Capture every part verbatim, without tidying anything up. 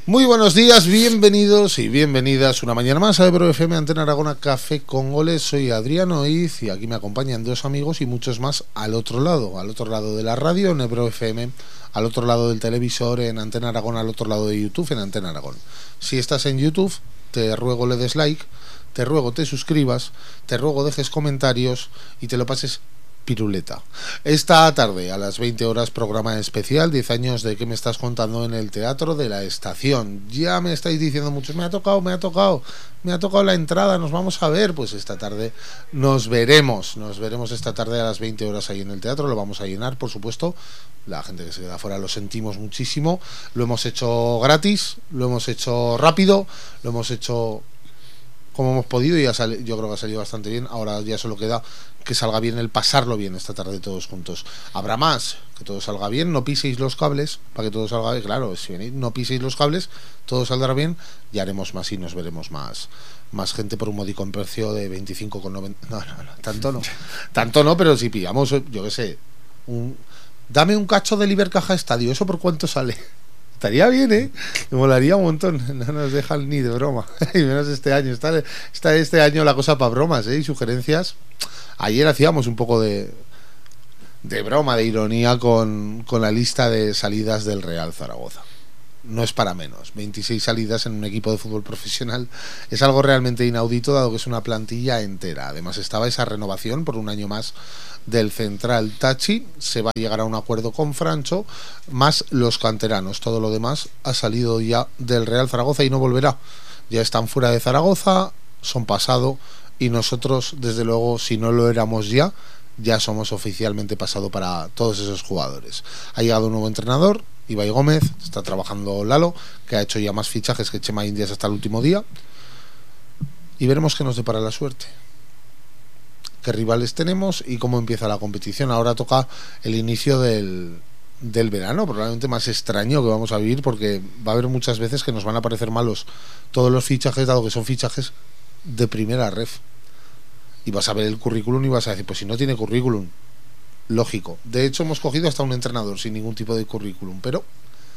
Muy buenos días, bienvenidos y bienvenidas una mañana más a Ebro F M, Antena Aragona, Café con Goles. Soy Adriano Oiz y aquí me acompañan dos amigos y muchos más al otro lado, al otro lado de la radio en Ebro F M, al otro lado del televisor en Antena Aragón, al otro lado de YouTube en Antena Aragón. Si estás en YouTube, te ruego le des like, te ruego te suscribas, te ruego dejes comentarios y te lo pases piruleta. Esta tarde a las veinte horas, programa especial, diez años de ¿Qué me estás contando? En el Teatro de la Estación. Ya me estáis diciendo muchos, me ha tocado, me ha tocado, me ha tocado la entrada, nos vamos a ver. Pues esta tarde nos veremos, nos veremos esta tarde a las veinte horas ahí en el teatro, lo vamos a llenar, por supuesto. La gente que se queda fuera lo sentimos muchísimo. Lo hemos hecho gratis, lo hemos hecho rápido, lo hemos hecho como hemos podido y ha sali- yo creo que ha salido bastante bien. Ahora ya solo queda que salga bien el pasarlo bien esta tarde todos juntos. Habrá más, que todo salga bien, no piséis los cables, para que todo salga bien, claro, si venís, no piséis los cables, todo saldrá bien, y haremos más y nos veremos más más gente por un módico en precio de veinticinco con noventa. No, no, no, tanto no. Tanto no, pero si pillamos, yo qué sé, un dame un cacho de Ibercaja Estadio, ¿eso por cuánto sale? Estaría bien, ¿eh? Me molaría un montón. No nos dejan ni de broma. Y menos este año. Está, está este año la cosa para bromas, ¿eh? Y sugerencias. Ayer hacíamos un poco de de broma, de ironía con, con la lista de salidas del Real Zaragoza. No es para menos. veintiséis salidas en un equipo de fútbol profesional es algo realmente inaudito, dado que es una plantilla entera. Además estaba esa renovación por un año más del central Tachi. Se va a llegar a un acuerdo con Francho, más los canteranos. Todo lo demás ha salido ya del Real Zaragoza y no volverá. Ya están fuera de Zaragoza, son pasado, y nosotros, desde luego, si no lo éramos ya, ya somos oficialmente pasado para todos esos jugadores. Ha llegado un nuevo entrenador, Ibai Gómez, está trabajando Lalo, que ha hecho ya más fichajes que Chema Indias hasta el último día, y veremos qué nos depara la suerte, qué rivales tenemos y cómo empieza la competición. Ahora toca el inicio del, del verano, probablemente más extraño que vamos a vivir, porque va a haber muchas veces que nos van a parecer malos todos los fichajes, dado que son fichajes de primera ref, y vas a ver el currículum y vas a decir, pues si no tiene currículum, lógico. De hecho hemos cogido hasta un entrenador sin ningún tipo de currículum, pero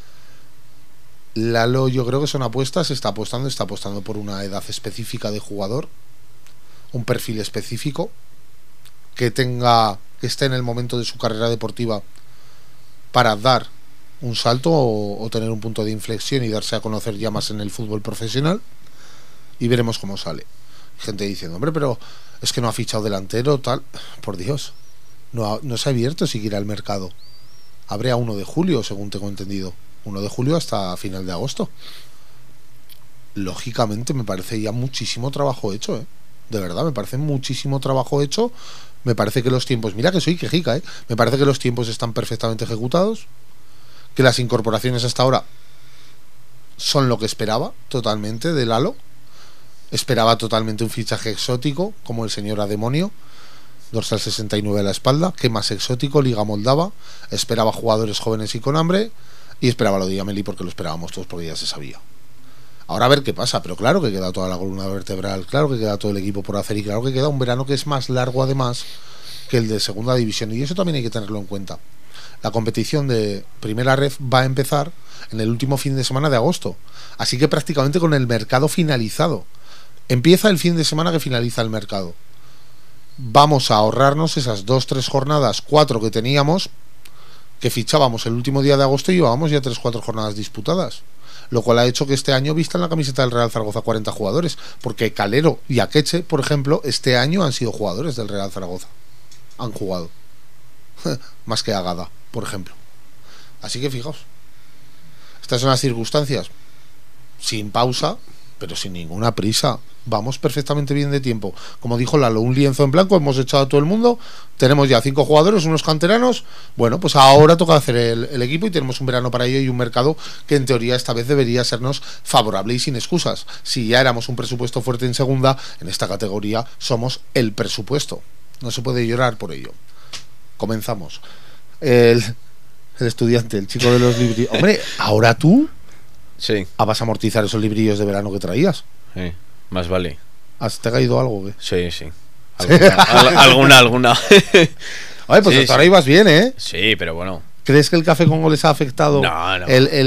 Lalo, yo creo que son apuestas, está apostando, está apostando por una edad específica de jugador, un perfil específico, que tenga, que esté en el momento de su carrera deportiva para dar un salto o, o tener un punto de inflexión y darse a conocer ya más en el fútbol profesional, y veremos cómo sale. Gente diciendo, hombre, pero es que no ha fichado delantero, tal. Por Dios, no, ha, no se ha abierto siquiera el mercado. Abre a uno de julio, según tengo entendido. uno de julio hasta final de agosto. Lógicamente me parece ya muchísimo trabajo hecho, ¿eh? De verdad, me parece muchísimo trabajo hecho. Me parece que los tiempos, mira que soy quejica, ¿eh? Me parece que los tiempos están perfectamente ejecutados, que las incorporaciones hasta ahora son lo que esperaba totalmente de Lalo. Esperaba totalmente un fichaje exótico como el señor Ademonio, dorsal sesenta y nueve a la espalda. ¿Qué más exótico? Liga Moldava. Esperaba jugadores jóvenes y con hambre, y esperaba lo de Yameli porque lo esperábamos todos, porque ya se sabía. Ahora a ver qué pasa, pero claro que queda toda la columna vertebral, claro que queda todo el equipo por hacer, y claro que queda un verano que es más largo además que el de segunda división, y eso también hay que tenerlo en cuenta. La competición de primera ref va a empezar en el último fin de semana de agosto, así que prácticamente con el mercado finalizado. Empieza el fin de semana que finaliza el mercado. Vamos a ahorrarnos esas dos, tres jornadas, cuatro que teníamos, que fichábamos el último día de agosto, y llevábamos ya tres, cuatro jornadas disputadas, lo cual ha hecho que este año vistan la camiseta del Real Zaragoza cuarenta jugadores, porque Calero y Akeche, por ejemplo, este año han sido jugadores del Real Zaragoza, han jugado más que Agada, por ejemplo. Así que fijaos, estas son las circunstancias, sin pausa pero sin ninguna prisa. Vamos perfectamente bien de tiempo. Como dijo Lalo, un lienzo en blanco, hemos echado a todo el mundo, tenemos ya cinco jugadores, unos canteranos. Bueno, pues ahora toca hacer el, el equipo, y tenemos un verano para ello y un mercado que en teoría esta vez debería sernos favorable y sin excusas. Si ya éramos un presupuesto fuerte en segunda, en esta categoría somos el presupuesto. No se puede llorar por ello. Comenzamos. El, el estudiante, el chico de los librillos. Hombre, ahora tú sí. vas a amortizar esos librillos de verano que traías. Sí, más vale. ¿Has te caído algo? ¿Qué? Sí, sí. Alguna, al, alguna, alguna. Oye, pues sí, hasta ahora sí. ibas bien, ¿eh? Sí, pero bueno. ¿Crees que el café con goles ha afectado no, no. El, el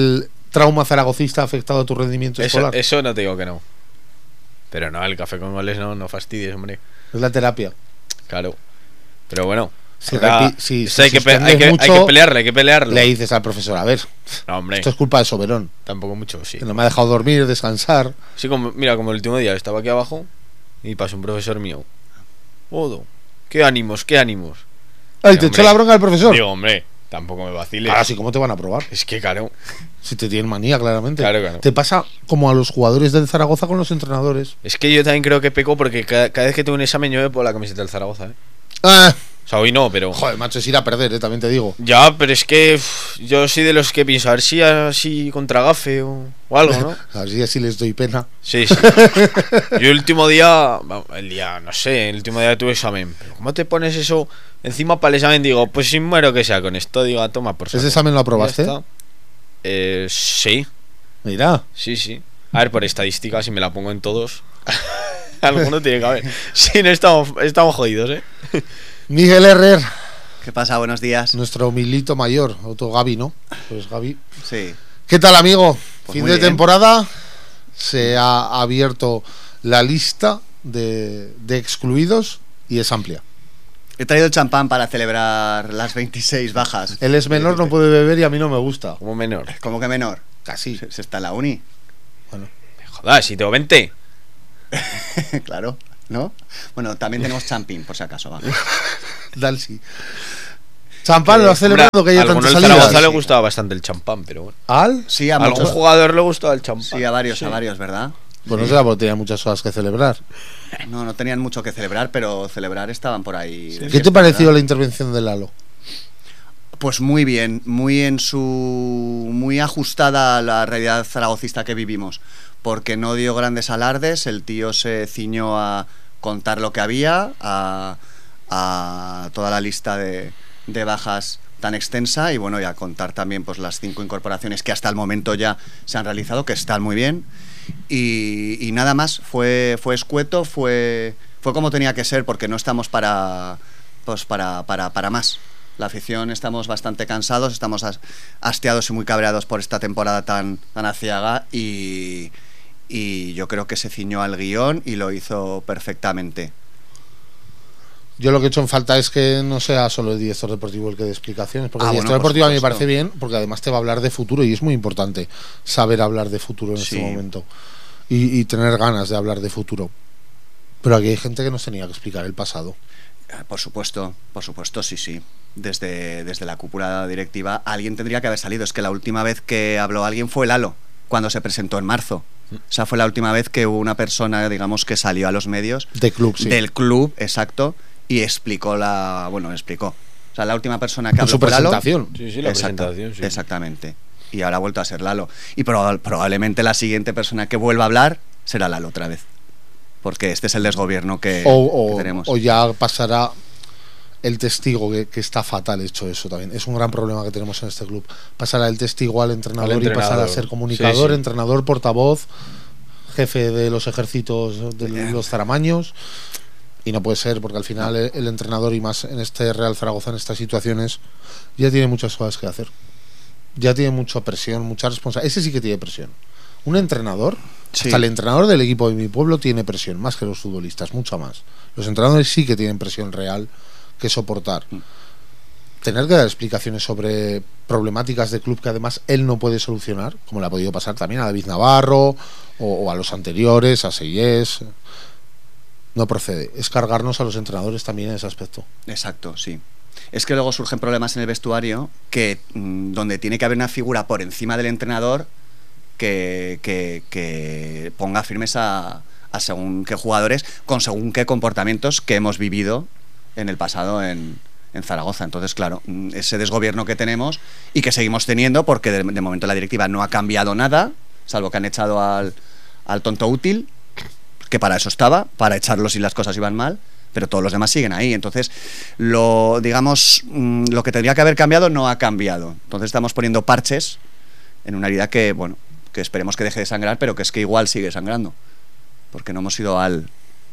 trauma zaragocista ha afectado a tu rendimiento Eso, escolar? eso no te digo que no. Pero no, el café con goles no, no fastidies, hombre. Es la terapia. Claro. Pero bueno. Si, ahora, repi- si, esto si hay, que pe- suspendes hay, que, mucho, hay que pelearle, hay que pelearlo. le dices al profesor, a ver, No, hombre. esto es culpa de Soberón, Tampoco mucho, sí. que no me ha dejado dormir, descansar. Sí, como, mira, como el último día estaba aquí abajo y pasó un profesor mío. Odo, qué ánimos, qué ánimos. Ay, Sí, te hombre. echó la bronca el profesor. Digo, hombre, tampoco me vaciles. Ahora sí, ¿cómo te van a probar? Es que, claro. Si te tienen manía, claramente. Claro, claro. Te pasa como a los jugadores del Zaragoza con los entrenadores. Es que yo también creo que peco porque cada, cada vez que tengo un examen yo me pongo la camiseta del Zaragoza, ¿eh? Ah, O sea, hoy no, pero... joder, macho, es ir a perder, eh, también te digo. Ya, pero es que uf, yo soy de los que pienso, a ver si así contra Gafe o, o algo, ¿no? Así así les doy pena. Sí, sí. Yo el último día, vamos, el día, no sé, el último día tuve examen. Pero ¿cómo te pones eso encima para el examen? Digo, pues sin muero que sea con esto, digo, a toma por saco. ¿Ese examen lo Ya aprobaste? está. Eh, sí, Mira. sí, sí. A ver, por estadística, si me la pongo en todos, alguno tiene que haber. Sí, no estamos, estamos jodidos, ¿eh? Miguel Herrer, ¿Qué pasa? Buenos días. nuestro milito mayor, otro Gaby, ¿no? Pues Gaby. Sí. ¿Qué tal, amigo? Pues fin muy de bien. temporada. Se ha abierto la lista de, de excluidos y es amplia. He traído el champán para celebrar las veintiséis bajas. Él es menor, no puede beber y a mí no me gusta. Como menor. ¿Cómo que menor? Casi. Se, se está en la uni. Bueno, Joder, si tengo veinte. Claro, ¿no? Bueno, también tenemos champín, por si acaso. Va. Dalsi. Champán, lo has celebrado que haya a alguno tantas del Zaragoza salidas. le gustaba bastante el champán, pero bueno. ¿Al? Sí, a A algún muchos. jugador le gustaba el champán. Sí, a varios, Sí. a varios, ¿verdad? Pues no será porque tenía muchas cosas que celebrar. No, no tenían mucho que celebrar, pero celebrar estaban por ahí. de ¿Qué te fiesta, pareció ¿verdad? la intervención de Lalo? Pues muy bien, muy en su. Muy ajustada a la realidad zaragocista que vivimos. Porque no dio grandes alardes, el tío se ciñó a contar lo que había, a, a toda la lista de, de bajas tan extensa y bueno, y a contar también pues las cinco incorporaciones que hasta el momento ya se han realizado, que están muy bien. Y, y nada más, fue, fue escueto, fue, fue como tenía que ser, porque no estamos para, pues para, para, para más. La afición estamos bastante cansados, estamos as- hastiados y muy cabreados por esta temporada tan, tan aciaga y, y yo creo que se ciñó al guión y lo hizo perfectamente. Yo lo que he hecho en falta es que no sea solo el director deportivo el que dé explicaciones, porque Ah, el bueno, director por deportivo a mí me supuesto. parece bien, porque además te va a hablar de futuro y es muy importante saber hablar de futuro en Sí. este momento y, y tener ganas de hablar de futuro. Pero aquí hay gente que nos tenía que explicar el pasado. Ah, Por supuesto, por supuesto, sí, sí. Desde, desde la cúpula directiva alguien tendría que haber salido. Es que la última vez que habló alguien fue Lalo, cuando se presentó en marzo. Esa fue la última vez que hubo una persona, digamos, que salió a los medios De club, sí. del club, exacto, y explicó la... Bueno, explicó. O sea, la última persona que En habló su fue Lalo. presentación. Sí, sí, la Exacto, presentación, sí. Exactamente. Y ahora ha vuelto a ser Lalo. Y proba- probablemente la siguiente persona que vuelva a hablar será Lalo otra vez. Porque este es el desgobierno que, O, que o- tenemos. o ya pasará el testigo, que, que está fatal hecho eso también. Es un gran problema que tenemos en este club. Pasará el testigo al entrenador, Al y pasará a entrenador. ser comunicador, Sí, sí. entrenador, portavoz, jefe de los ejércitos de Yeah. los zaramaños. Y no puede ser, porque al final el, el entrenador, y más en este Real Zaragoza, en estas situaciones, ya tiene muchas cosas que hacer. Ya tiene mucha presión, mucha responsabilidad. Ese sí que tiene presión. Un entrenador, Sí. hasta el entrenador del equipo de mi pueblo tiene presión, más que los futbolistas, mucha más. Los entrenadores sí que tienen presión real que soportar. Mm. Tener que dar explicaciones sobre problemáticas de club que además él no puede solucionar, como le ha podido pasar también a David Navarro o, o a los anteriores, a Seyés, no procede. Es cargarnos a los entrenadores también en ese aspecto. Exacto, sí. Es que luego surgen problemas en el vestuario que mm, donde tiene que haber una figura por encima del entrenador que, que, que ponga firmes a, a según qué jugadores con según qué comportamientos que hemos vivido en el pasado en, en Zaragoza. Entonces, claro, mm, ese desgobierno que tenemos y que seguimos teniendo porque de, de momento la directiva no ha cambiado nada, salvo que han echado al, al tonto útil, que para eso estaba, para echarlo si las cosas iban mal, pero todos los demás siguen ahí. Entonces, lo digamos, mm, lo que tendría que haber cambiado no ha cambiado. Entonces estamos poniendo parches en una herida que, bueno, que esperemos que deje de sangrar, pero que es que igual sigue sangrando, porque no hemos ido al,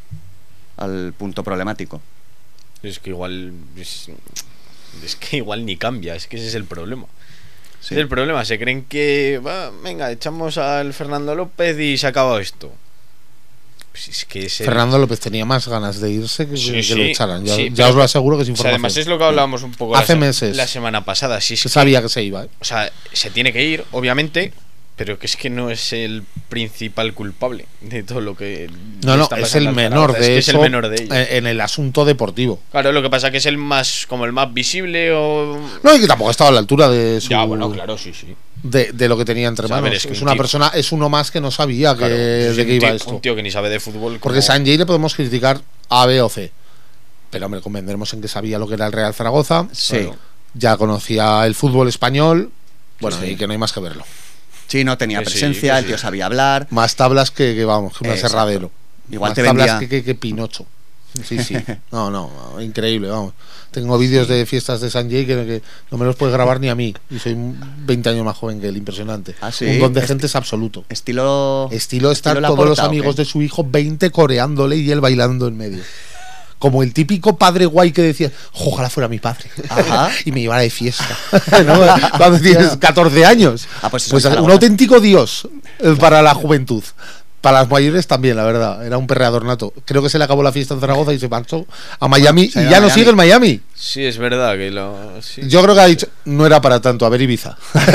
al punto problemático. Es que igual. Es, es que igual ni cambia, es que ese es el problema. Sí. Es el problema, se creen que, va, venga, echamos al Fernando López y se ha acabado esto. Pues es que es el... Fernando López tenía más ganas de irse que, Sí, que sí, lo echaran. Ya, sí, ya pero- os lo aseguro que es O sea, información. además es lo que hablábamos un poco Hace la, se- meses. la semana pasada. Si es Se que- sabía que se iba. ¿eh? O sea, se tiene que ir, obviamente, pero que es que no es el principal culpable de todo lo que No, le no, está es pasando el al menor Zaragoza, de es que eso es el menor de ellos. en, en el asunto deportivo. Claro, lo que pasa que es el más, como el más visible o... No, y que tampoco ha estado a la altura de su, Ya, bueno, claro, sí, sí. de, de lo que tenía entre O sea, a manos. ver, es que es un una tío- persona, es uno más que no sabía que, Claro, sí, sí, de qué un iba tío- esto. Un tío que ni sabe de fútbol. Porque como- Sanjay le podemos criticar A, B o C. Pero hombre, convendremos en que sabía lo que era el Real Zaragoza. Sí. Claro. Ya conocía el fútbol español. Bueno, Sí. y que no hay más que verlo. Sí, no tenía Que sí, presencia, que el sí. tío sabía hablar. Más tablas que, que vamos, que un Exacto. aserradero. Igual Más te tablas vendía- que, que, que Pinocho. Sí, sí. No, no, increíble, vamos. Tengo vídeos de fiestas de Sanjay que, que no me los puede grabar ni a mí. Y soy veinte años más joven que él, impresionante. Ah, sí. Un don de Esti- gente es absoluto. Estilo. Estilo estar estilo todos los Laporta, ¿o amigos qué? de su hijo, veinte coreándole y él bailando en medio. Como el típico padre guay que decía, ojalá fuera mi padre. Ajá. Y me llevara de fiesta. ¿No? Cuando tienes catorce años. Ah, pues eso Pues es un Zaragoza. auténtico dios eh, para la juventud. Para las mayores también, la verdad. Era un perreador nato. Creo que se le acabó la fiesta en Zaragoza y se marchó a Miami. se ha Y ido ya a no Miami. sigue en Miami. Sí, es verdad que lo... sí. Yo creo que ha dicho, no era para tanto, a ver Ibiza.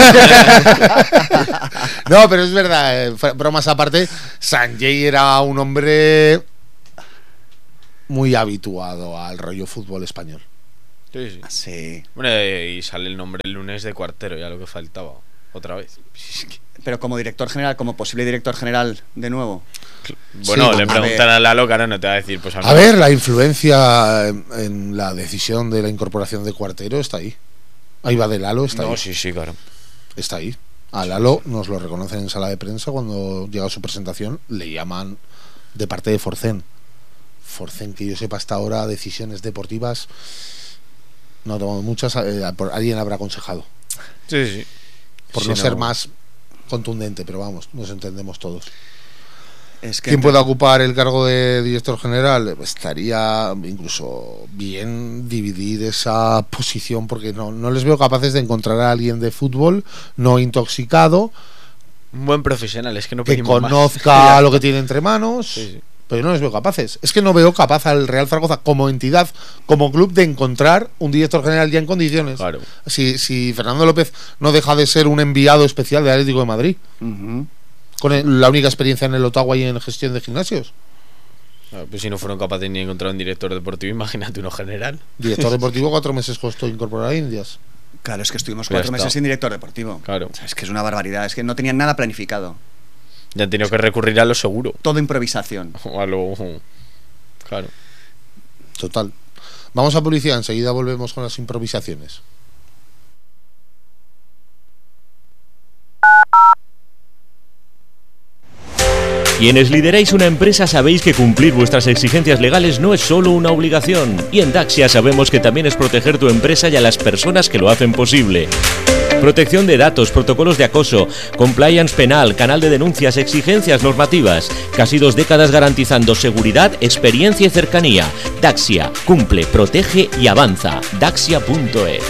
No, pero es verdad, eh, fue- bromas aparte, Sanjay era un hombre muy habituado al rollo fútbol español. Sí, sí. Sí. Hombre, y sale el nombre el lunes de Cuartero, ya lo que faltaba. Otra vez. Es que- Pero como director general, como posible director general de nuevo. Bueno, Sí, le a preguntan ver. a Lalo, claro, no te va a decir, pues A ver, la influencia en, en la decisión de la incorporación de Cuartero está ahí. Ahí va de Lalo, está No, ahí. sí, sí, claro. Está ahí. A Lalo nos lo reconocen en sala de prensa cuando llega su presentación, le llaman de parte de Forcén. Forcén, que yo sepa hasta ahora, decisiones deportivas no ha tomado muchas, eh, por, alguien habrá aconsejado. Sí, sí. Por Sí, no, ser más contundente, pero vamos, nos entendemos todos. Es que ¿Quién entre- pueda ocupar el cargo de director general? Estaría incluso bien dividir esa posición, porque no, no les veo capaces de encontrar a alguien de fútbol no intoxicado, Un buen profesional, es que no que pedimos más. conozca lo que tiene entre manos, Sí, sí. pero no les veo capaces. Es que no veo capaz al Real Zaragoza como entidad, como club, de encontrar un director general ya en condiciones. Claro. Si, si Fernando López no deja de ser un enviado especial del Atlético de Madrid, Ujú. con el- la única experiencia en el Ottawa y en gestión de gimnasios. Claro, pues si no fueron capaces ni de encontrar un director deportivo, imagínate uno general. Director deportivo, cuatro meses costó incorporar a Indias. Claro, es que estuvimos Pues ya cuatro está. meses sin director deportivo. Claro. O sea, es que es una barbaridad. Es que no tenían nada planificado. Ya han tenido que recurrir a lo seguro. Todo improvisación. O a lo... Claro. Total. Vamos a publicidad, enseguida volvemos con las improvisaciones. Quienes lideráis una empresa sabéis que cumplir vuestras exigencias legales no es solo una obligación. Y en Daxia sabemos que también es proteger tu empresa y a las personas que lo hacen posible. Protección de datos, protocolos de acoso, compliance penal, canal de denuncias, exigencias normativas. Casi dos décadas garantizando seguridad, experiencia y cercanía. Daxia, cumple, protege y avanza. Daxia punto es.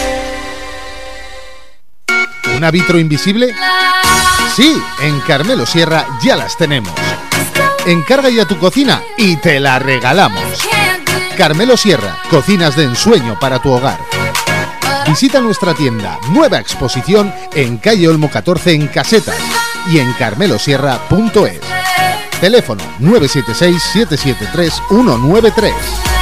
¿Una vitro invisible? Sí, en Carmelo Sierra ya las tenemos. Encarga ya tu cocina y te la regalamos. Carmelo Sierra, cocinas de ensueño para tu hogar. Visita nuestra tienda, nueva exposición en calle Olmo catorce en Casetas y en carmelo sierra punto es. Teléfono nueve siete seis, siete siete tres, uno nueve tres.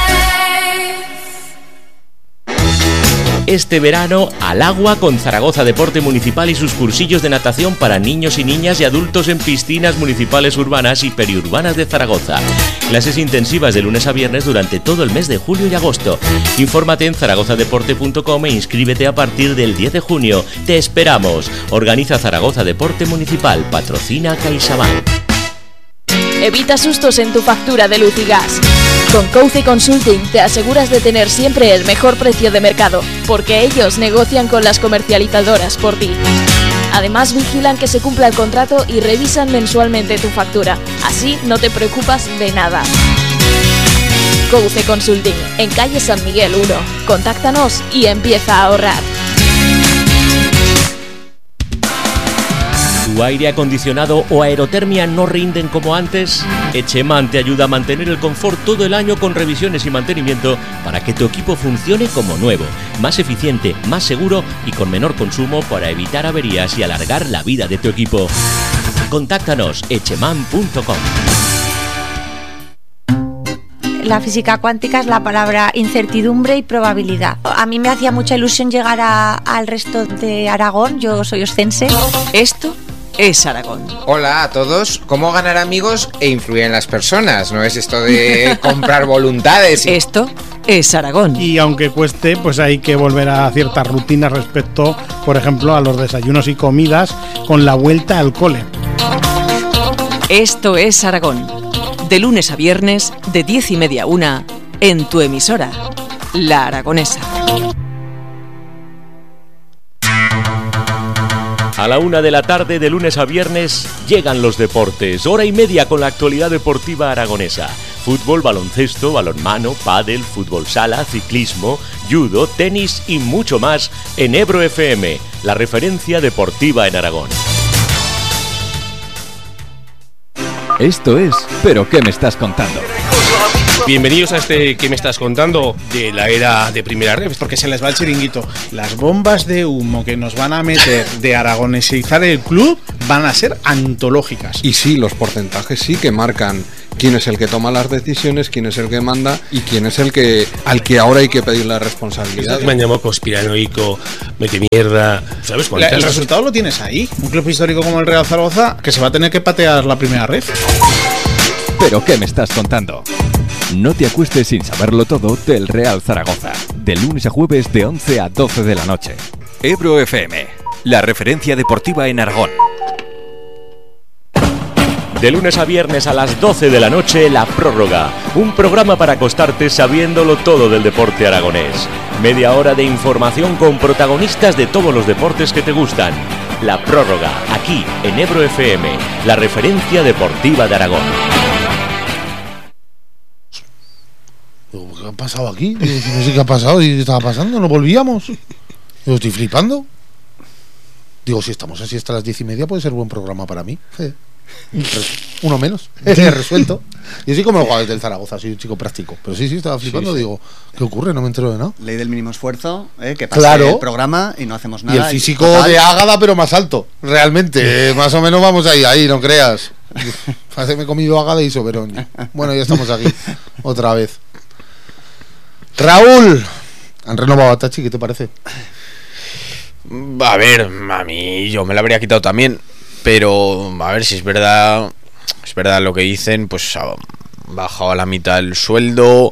Este verano, al agua con Zaragoza Deporte Municipal y sus cursillos de natación para niños y niñas y adultos en piscinas municipales urbanas y periurbanas de Zaragoza. Clases intensivas de lunes a viernes durante todo el mes de julio y agosto. Infórmate en zaragoza deporte punto com e inscríbete a partir del diez de junio. ¡Te esperamos! Organiza Zaragoza Deporte Municipal. Patrocina CaixaBank. Evita sustos en tu factura de luz y gas. Con Couce Consulting te aseguras de tener siempre el mejor precio de mercado, porque ellos negocian con las comercializadoras por ti. Además vigilan que se cumpla el contrato y revisan mensualmente tu factura. Así no te preocupas de nada. Couce Consulting, en calle San Miguel uno. Contáctanos y empieza a ahorrar. ¿Tu aire acondicionado o aerotermia no rinden como antes? Echeman te ayuda a mantener el confort todo el año con revisiones y mantenimiento para que tu equipo funcione como nuevo, más eficiente, más seguro y con menor consumo para evitar averías y alargar la vida de tu equipo. Contáctanos echeman punto com. La física cuántica es la palabra incertidumbre y probabilidad. A mí me hacía mucha ilusión llegar a, al resto de Aragón, yo soy oscense. Esto es Aragón. Hola a todos. ¿Cómo ganar amigos e influir en las personas? No es esto de comprar voluntades. Y... Esto es Aragón. Y aunque cueste, pues hay que volver a ciertas rutinas respecto, por ejemplo, a los desayunos y comidas con la vuelta al cole. Esto es Aragón. De lunes a viernes, de diez y media a una, en tu emisora, La Aragonesa. A la una de la tarde, de lunes a viernes, llegan los deportes. Hora y media con la actualidad deportiva aragonesa. Fútbol, baloncesto, balonmano, pádel, fútbol sala, ciclismo, judo, tenis y mucho más en Ebro F M, la referencia deportiva en Aragón. Esto es ¿Pero qué me estás contando? Bienvenidos a este ¿Qué me estás contando? De la era de Primera Ref. Porque se les va el chiringuito. Las bombas de humo que nos van a meter de aragonesizar el club van a ser antológicas. Y sí, los porcentajes sí que marcan quién es el que toma las decisiones, quién es el que manda y quién es el que al que ahora hay que pedir la responsabilidad. Me han llamado conspiranoico, mete mierda, ¿sabes cuántas? El resultado lo tienes ahí. Un club histórico como el Real Zaragoza que se va a tener que patear la Primera Ref. ¿Pero qué me estás contando? No te acuestes sin saberlo todo del Real Zaragoza. De lunes a jueves de once a doce de la noche. Ebro F M, la referencia deportiva en Aragón. De lunes a viernes a las doce de la noche, La Prórroga. Un programa para acostarte sabiéndolo todo del deporte aragonés. Media hora de información con protagonistas de todos los deportes que te gustan. La Prórroga, aquí en Ebro F M, la referencia deportiva de Aragón. ¿Qué ha pasado aquí? No sé qué ha pasado, y estaba pasando, no volvíamos. Yo estoy flipando. Digo, si estamos así hasta las diez y media, puede ser buen programa para mí. Eh. Uno menos, resuelto. Yo soy como el jugador del Zaragoza, soy un chico práctico. Pero sí, sí, estaba flipando, sí, sí. Digo, ¿qué ocurre? No me entero de nada. Ley del mínimo esfuerzo, ¿eh? Que pase claro. El programa y no hacemos nada. Y el físico y de Ágada, pero más alto. Realmente, eh, más o menos vamos ahí, ahí, no creas. Hace me he comido Ágada y Soberón. Bueno, ya estamos aquí, otra vez. Raúl, han renovado a Tachi, ¿qué te parece? A ver, a mí yo me la habría quitado también. Pero, a ver, si es verdad, es verdad lo que dicen, pues ha bajado a la mitad el sueldo.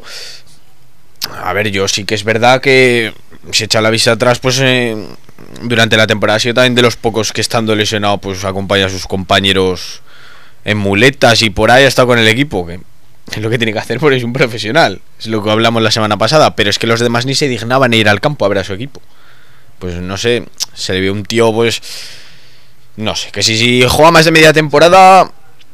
A ver, yo sí que es verdad que si echa la vista atrás, pues eh, durante la temporada ha sido también de los pocos que estando lesionado, pues acompaña a sus compañeros en muletas y por ahí ha estado con el equipo, que es lo que tiene que hacer porque es un profesional. Es lo que hablamos la semana pasada, pero es que los demás ni se dignaban a ir al campo a ver a su equipo. Pues no sé, se le vio un tío, pues... No sé, que si, si juega más de media temporada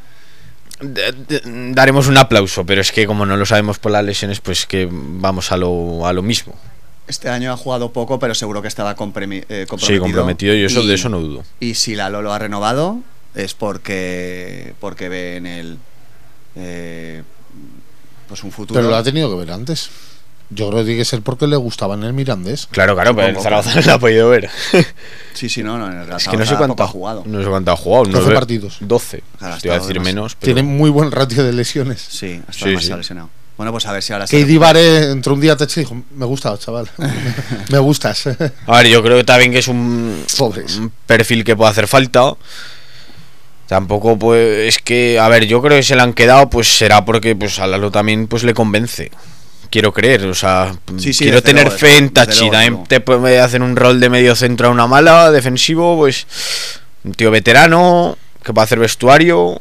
d- d- daremos un aplauso, pero es que como no lo sabemos por las lesiones, pues que vamos a lo, a lo mismo. Este año ha jugado poco, pero seguro que estaba compremi- eh, comprometido. Sí, comprometido, y eso y, de eso no dudo. Y si Lalo lo ha renovado es porque porque ve en él eh, pues un futuro. Pero lo ha tenido que ver antes. Yo creo que tiene que ser porque le gustaba en el Mirandés. Claro, claro, pero el Zaragoza no lo ha podido ver. Sí, sí, no, no, en el Zaragoza es que no sé cuánto ha jugado. No sé cuánto ha jugado. doce nueve, partidos. doce. Claro, te iba a decir demasiado. menos. Pero... Tiene muy buen ratio de lesiones. Sí, ha estado sí, demasiado sí. lesionado. Bueno, pues a ver si ahora... Que Divare entró un día a Tachi y dijo, me gusta, chaval. Me gustas. A ver, yo creo que también que es un, un perfil que puede hacer falta. Tampoco, pues, es que, a ver, yo creo que se le han quedado, pues será porque pues a Lalo también pues le convence. Quiero creer, o sea, sí, sí, quiero tener luego, fe en Tachi. También te puede hacer un rol de medio centro a una mala, defensivo, pues un tío veterano que puede hacer vestuario.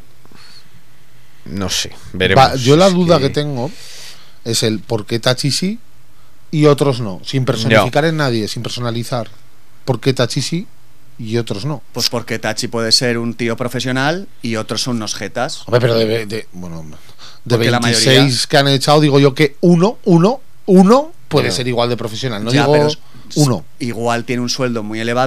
No sé, veremos. Va, yo la es duda que... que tengo es el por qué Tachi sí y otros no, sin personificar no. en nadie, sin personalizar. ¿Por qué Tachi sí y otros no? Pues porque Tachi puede ser un tío profesional y otros son unos jetas. Hombre, pero de, de bueno, de porque veintiséis mayoría... que han echado, digo yo que uno, uno, uno puede pero, ser igual de profesional. No ya, digo pero uno. Igual tiene un sueldo muy elevado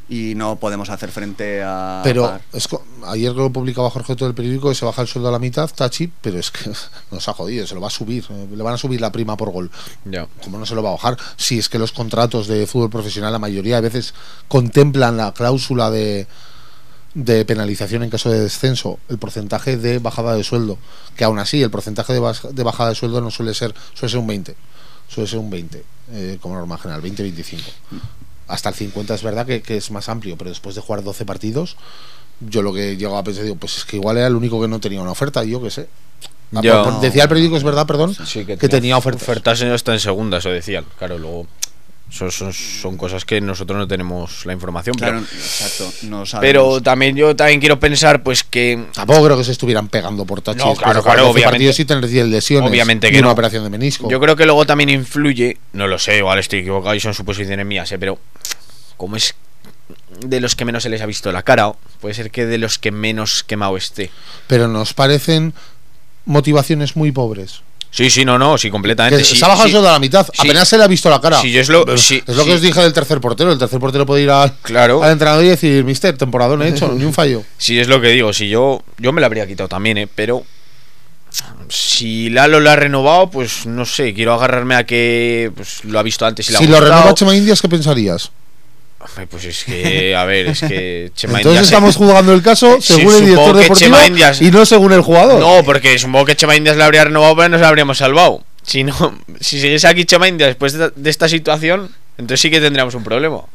y no podemos hacer frente a... Pero pagar. es co- ayer lo publicaba Jorge todo el periódico que se baja el sueldo a la mitad, Tachi, pero es que nos ha jodido, se lo va a subir, eh, le van a subir la prima por gol. Ya. ¿Cómo no se lo va a bajar? Si es que los contratos de fútbol profesional la mayoría de veces contemplan la cláusula de, de penalización en caso de descenso, el porcentaje de bajada de sueldo, que aún así el porcentaje de, baj- de bajada de sueldo no suele ser, suele ser un veinte, suele ser un veinte, eh, como norma general, veinte veinticinco. Hasta el cincuenta es verdad que, que es más amplio, pero después de jugar doce partidos, yo lo que llego a pensar, digo, pues es que igual era el único que no tenía una oferta, y yo qué sé. Ah, Yo- por- por- decía el periódico, es verdad, perdón, Sí, que, tenía ofertas. Ofertas hasta en segunda, eso decían. Claro, luego. Son, son, son cosas que nosotros no tenemos la información. Claro, pero, exacto, no sabemos. pero también yo también quiero pensar, pues que. Tampoco creo que se estuvieran pegando por Tachi. No, después claro, de jugar claro, doce obviamente. partidos y tener diez lesiones. Obviamente y que una no. operación de menisco. Yo creo que luego también influye, no lo sé, igual estoy equivocado y son suposiciones mías, ¿eh? Pero como es de los que menos se les ha visto la cara, puede ser que de los que menos quemado esté. Pero nos parecen motivaciones muy pobres. Sí, sí, no, no, sí, completamente. Que sí, se ha bajado sí. el sueldo a la mitad. Sí. Apenas se le ha visto la cara. Sí, yo es lo, Pero sí, es lo que sí. os dije del tercer portero. El tercer portero puede ir al, Claro. al entrenador y decir, mister, temporada no he hecho, ni un fallo. Sí, es lo que digo. Si yo, yo me la habría quitado también, ¿eh? Pero si Lalo lo ha renovado, pues no sé, quiero agarrarme a que pues, lo ha visto antes y le ha Si lo gustado. renueva Chema Indias, ¿qué pensarías? Ay, pues es que, a ver, es que Chema Entonces Indias- estamos jugando el caso Sí, según el supongo director que deportivo Chema Indias- y no según el jugador. No, porque supongo que Chema Indias le habría renovado, pero nos lo habríamos salvado. Si no, si siguiese aquí Chema Indias después de, de esta situación, entonces sí que tendríamos un problema.